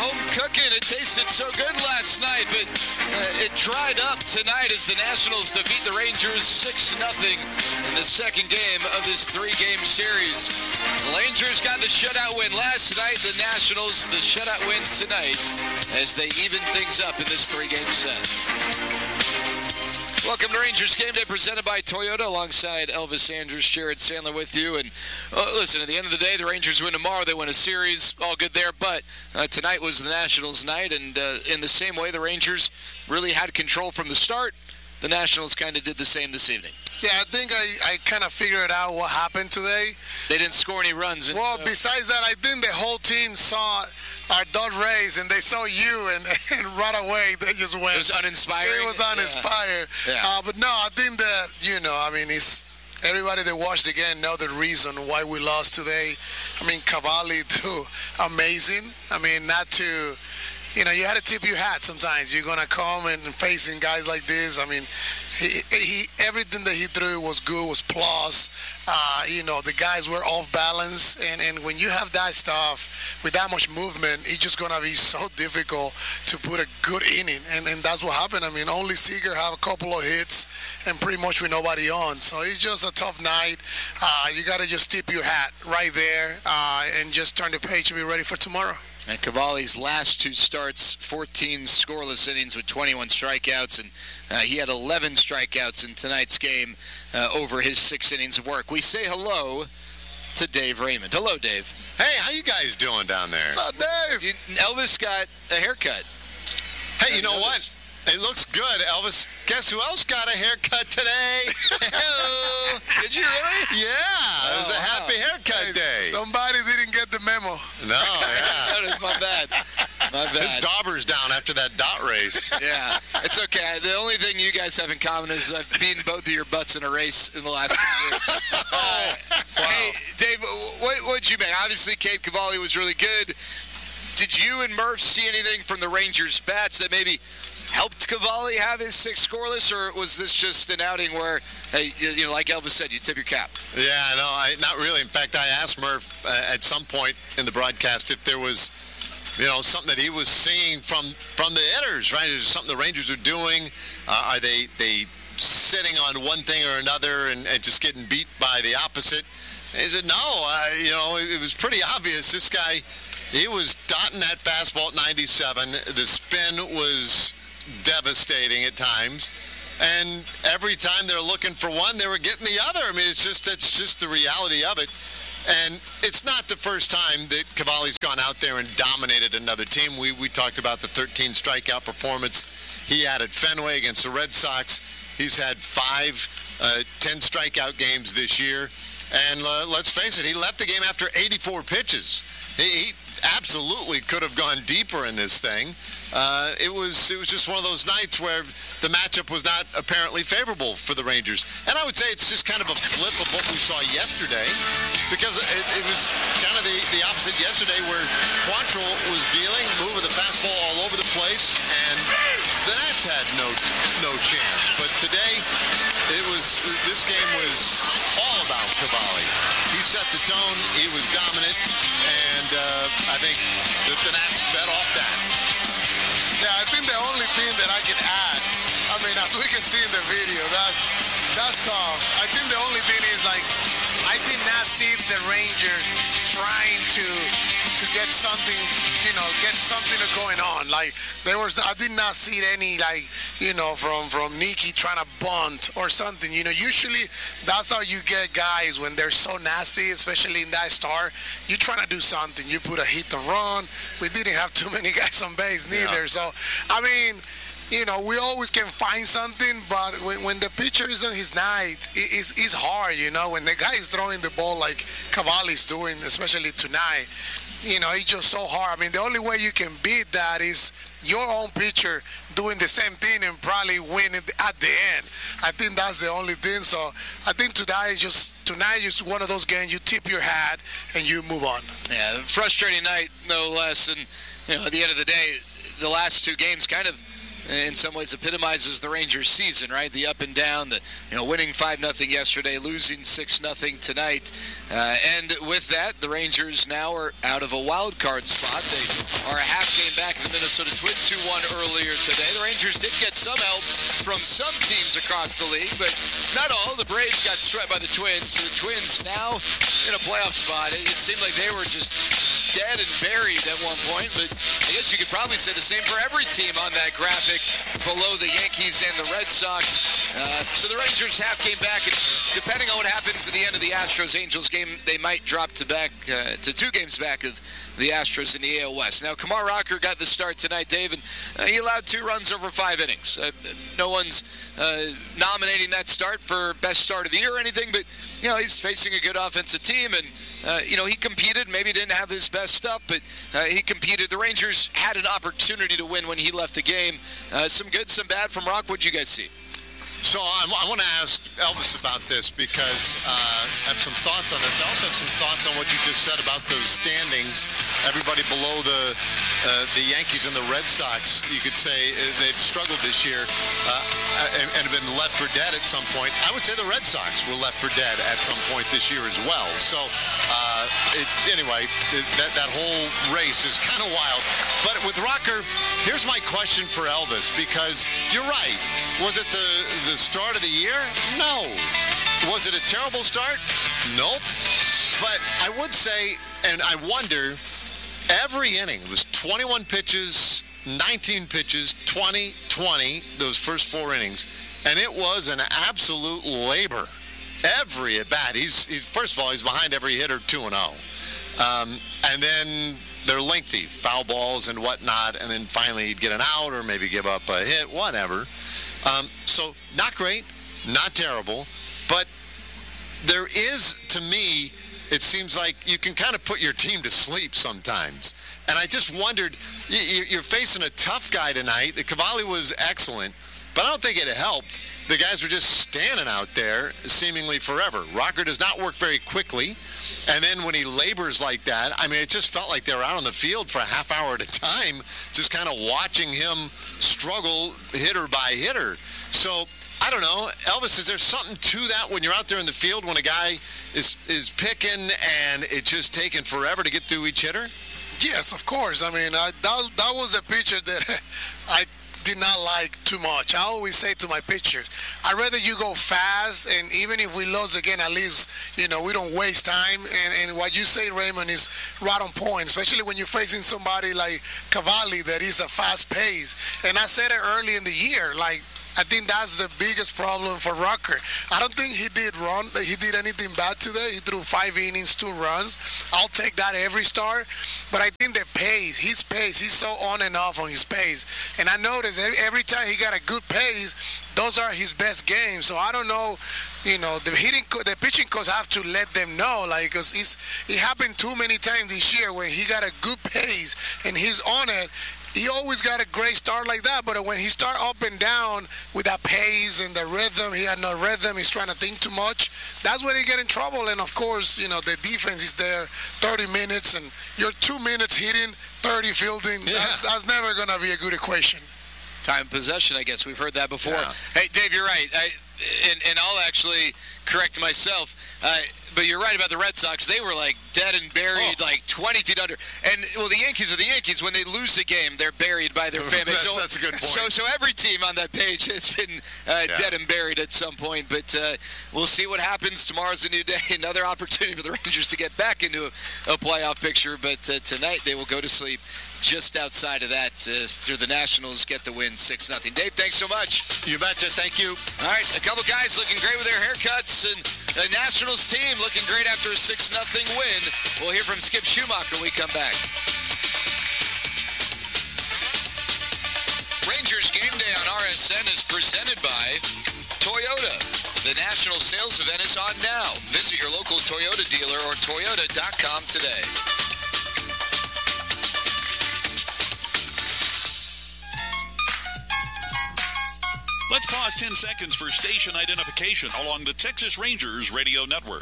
home cooking. It tasted so good last night, but it dried up tonight as the Nationals defeat the Rangers 6-0 in the second game of this three-game series. The Rangers got the shutout win last night. The Nationals, the shutout win tonight as they even things up in this three-game set. Welcome to Rangers Game Day, presented by Toyota, alongside Elvis Andrus, Jared Sandler with you. And listen, at the end of the day, the Rangers win tomorrow. They win a series, all good there. But tonight was the Nationals' night, and in the same way, the Rangers really had control from the start. The Nationals kind of did the same this evening. Yeah, I think I kind of figured out what happened today. They didn't score any runs. Well, besides that, I think the whole team saw our dot race, and they saw you, and right away they just went. It was uninspiring. It was uninspired. Yeah. But no, I think that, it's everybody that watched the game know the reason why we lost today. I mean, Cavalli threw amazing. I mean, not to... you had to tip your hat sometimes. You're going to come and facing guys like this. I mean, he everything that he threw was good, was plus. The guys were off balance. And when you have that stuff with that much movement, it's just going to be so difficult to put a good inning. And that's what happened. I mean, only Seager have a couple of hits and pretty much with nobody on. So it's just a tough night. You got to just tip your hat right there and just turn the page and be ready for tomorrow. And Cavalli's last two starts, 14 scoreless innings with 21 strikeouts, and he had 11 strikeouts in tonight's game over his 6 innings of work. We say hello to Dave Raymond. Hello, Dave. Hey, how you guys doing down there? What's up, Dave? Elvis got a haircut. Hey, you know what? It looks good, Elvis. Guess who else got a haircut today? Did you really? Yeah, it was a happy haircut day. Somebody didn't get the memo. No, yeah. My bad. His dauber's down after that dot race. Yeah, it's okay. The only thing you guys have in common is I've beaten both of your butts in a race in the last few years. Wow. Hey, Dave, what'd you make? Obviously, Cade Cavalli was really good. Did you and Murph see anything from the Rangers' bats that maybe helped Cavalli have his 6 scoreless, or was this just an outing where, hey, like Elvis said, you tip your cap? Yeah, no, not really. In fact, I asked Murph at some point in the broadcast if there was, something that he was seeing from the hitters, right? Is something the Rangers are doing? Are they sitting on one thing or another and just getting beat by the opposite? He said, no, it was pretty obvious. This guy, he was dotting that fastball at 97. The spin was devastating at times, and every time they're looking for one, they were getting the other. I mean, it's just the reality of it. And it's not the first time that Cavalli's gone out there and dominated another team. We talked about the 13 strikeout performance he had at Fenway against the Red Sox. He's had 10 strikeout games this year, and let's face it, he left the game after 84 pitches. He absolutely could have gone deeper in this thing. It was just one of those nights where the matchup was not apparently favorable for the Rangers. And I would say it's just kind of a flip of what we saw yesterday, because it was kind of the opposite yesterday, where Quantrill was dealing, moving the fastball all over the place, and the Nats had no chance. But today, this game was all about Cavalli. He set the tone, he was dominant, and I think the Nats fed off that. Yeah, I think the only thing that I can add, as we can see in the video, that's tough. I think the only thing is, I did not see the Rangers trying to get something, get something going on. I did not see any, from Nicky trying to bunt or something. Usually that's how you get guys when they're so nasty, especially in that start. You trying to do something. You put a hit and run. We didn't have too many guys on base neither. Yeah. So, we always can find something, but when the pitcher is on his night, it's hard, when the guy is throwing the ball like Cavalli's doing, especially tonight, it's just so hard. The only way you can beat that is your own pitcher doing the same thing and probably winning at the end. I think that's the only thing. So I think tonight is just one of those games you tip your hat and you move on. Yeah, frustrating night, no less. And, at the end of the day, the last two games kind of in some ways epitomizes the Rangers season, right? The up and down, the winning 5-0 yesterday, losing 6-0 tonight. And with that, the Rangers now are out of a wild card spot. They are a half game back of the Minnesota Twins, who won earlier today. The Rangers did get some help from some teams across the league, but not all. The Braves got swept by the Twins, so the Twins now in a playoff spot. It seemed like they were just dead and buried at one point, but I guess you could probably say the same for every team on that graphic below the Yankees and the Red Sox. So the Rangers half game back, and depending on what happens at the end of the Astros-Angels game, they might drop to 2 games back of the Astros in the AL West. Now, Kumar Rocker got the start tonight, Dave, and he allowed 2 runs over 5 innings. No one's nominating that start for best start of the year or anything, but he's facing a good offensive team, and he competed. Maybe didn't have his best stuff, but he competed. The Rangers had an opportunity to win when he left the game. Some good, some bad from Rock. What'd you guys see? So I want to ask Elvis about this because I have some thoughts on this. I also have some thoughts on what you just said about those standings. Everybody below the Yankees and the Red Sox, you could say they've struggled this year and have been left for dead at some point. I would say the Red Sox were left for dead at some point this year as well. So that whole race is kind of wild. But with Rocker, here's my question for Elvis, because you're right. Was it the start of the year? No. Was it a terrible start? Nope. But I would say, and I wonder, every inning, it was 21 pitches, 19 pitches, 20, 20, those first 4 innings, and it was an absolute labor. Every at bat, he's first of all, he's behind every hitter 2-0. And then they're lengthy, foul balls and whatnot, and then finally he'd get an out or maybe give up a hit, whatever. So not great, not terrible, but there is, to me, it seems like you can kind of put your team to sleep sometimes. And I just wondered, you're facing a tough guy tonight. The Cavalli was excellent, but I don't think it helped. The guys were just standing out there seemingly forever. Rocker does not work very quickly. And then when he labors like that, I mean, it just felt like they were out on the field for a half hour at a time, just kind of watching him struggle hitter by hitter. So, I don't know. Elvis, is there something to that when you're out there in the field when a guy is picking and it's just taking forever to get through each hitter? Yes, of course. I mean, that was a pitcher that I did not like too much. I always say to my pitchers, I'd rather you go fast, and even if we lose again, at least, we don't waste time. And what you say, Raymond, is right on point, especially when you're facing somebody like Cavalli that is a fast pace. And I said it early in the year, I think that's the biggest problem for Rocker. I don't think he did anything bad today. He threw 5 innings, 2 runs. I'll take that every start. But I think the pace, his pace, he's so on and off on his pace. And I noticed every time he got a good pace, those are his best games. So I don't know, the pitching coach have to let them know, because it happened too many times this year when he got a good pace and he's on it. He always got a great start like that, but when he start up and down with that pace and the rhythm, he had no rhythm, he's trying to think too much, that's when he get in trouble. And of course, the defense is there 30 minutes, and you're 2 minutes hitting, 30 fielding. Yeah. That's never going to be a good equation. Time possession, I guess. We've heard that before. Yeah. Hey, Dave, you're right. And I'll actually correct myself. But you're right about the Red Sox. They were dead and buried, 20 feet under. And, well, the Yankees are the Yankees. When they lose a game, they're buried by their family. That's a good point. So every team on that page has been dead and buried at some point. But we'll see what happens. Tomorrow's a new day. Another opportunity for the Rangers to get back into a playoff picture. But tonight they will go to sleep just outside of that after the Nationals get the win 6-0. Dave, thanks so much. You betcha. Thank you. All right, a couple guys looking great with their haircuts, and the Nationals team looking great after a 6-0 win. We'll hear from Skip Schumacher when we come back. Rangers Game Day on RSN is presented by Toyota. The national sales event is on now. Visit your local Toyota dealer or Toyota.com today. Let's pause 10 seconds for station identification along the Texas Rangers Radio Network.